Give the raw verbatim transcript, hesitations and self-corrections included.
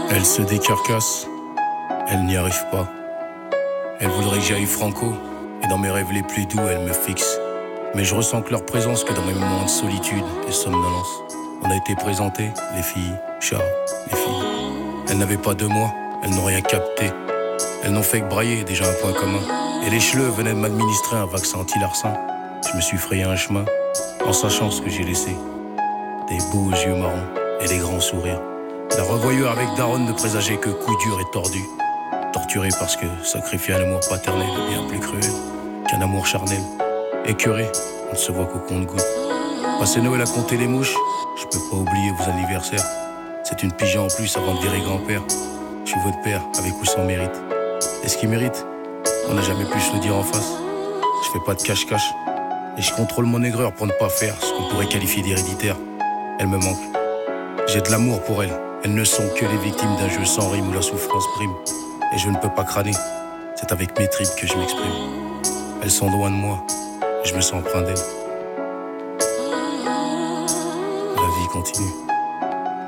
Elle se décarcasse, elle n'y arrive pas. Elle voudrait que j'aille franco, et dans mes rêves les plus doux, elle me fixe. Mais je ressens que leur présence que dans mes moments de solitude et somnolence. On a été présentés, les filles, Charles, les filles. Elles n'avaient pas de moi, elles n'ont rien capté. Elles n'ont fait que brailler, déjà un point commun. Et les cheleux venaient de m'administrer un vaccin anti-larcin. Je me suis frayé un chemin, en sachant ce que j'ai laissé. Des beaux yeux marrons et des grands sourires. La revoyure avec Daronne ne présageait que coups durs et tordus. Torturé parce que sacrifier un amour paternel est bien plus cruel qu'un amour charnel. Écœuré, on ne se voit qu'au compte-gouttes. Passer Noël à compter les mouches, je peux pas oublier vos anniversaires. C'est une pige en plus avant de virer grand-père. Je suis votre père, avec ou sans mérite. Et ce qui mérite, on n'a jamais pu se le dire en face. Je fais pas de cache-cache. Et je contrôle mon aigreur pour ne pas faire ce qu'on pourrait qualifier d'héréditaire. Elle me manque. J'ai de l'amour pour elle. Elles ne sont que les victimes d'un jeu sans rime où la souffrance prime. Et je ne peux pas crâner. C'est avec mes tripes que je m'exprime. Elles sont loin de moi. Et je me sens empreint d'elles. La vie continue.